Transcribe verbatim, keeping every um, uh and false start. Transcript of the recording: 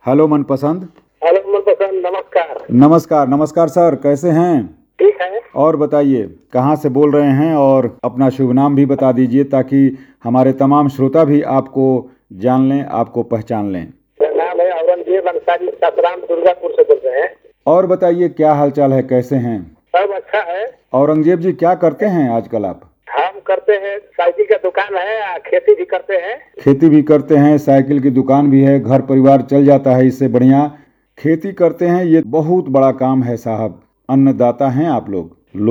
Hello मनपसंद। Hello मनपसंद, नमस्कार। नमस्कार नमस्कार सर, कैसे हैं? ठीक है। और बताइए कहाँ से बोल रहे हैं और अपना शुभ नाम भी बता दीजिए ताकि हमारे तमाम श्रोता भी आपको जान लें, आपको पहचान लें। मेरा नाम है औरंगजेब अंसारी, सासाराम दुर्गापुर से बोल रहे हैं। और बताइए क्या हालचाल है, कैसे हैं? सब अच्छा है। औरंगजेब जी क्या करते हैं आजकल आप? हम करते हैं, साइकिल का दुकान है, आ, खेती भी करते हैं। खेती भी करते हैं, साइकिल की दुकान भी है, घर परिवार चल जाता है, इससे बढ़िया खेती करते हैं। ये बहुत बड़ा काम है साहब, अन्नदाता हैं आप लोग।